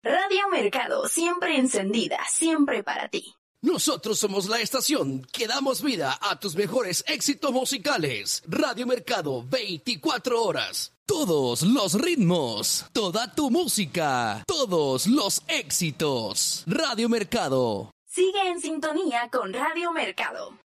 Radio Mercado, siempre encendida, siempre para ti. Nosotros somos la estación que damos vida a tus mejores éxitos musicales. Radio Mercado, 24 horas. Todos los ritmos, toda tu música, todos los éxitos. Radio Mercado. Sigue en sintonía con Radio Mercado.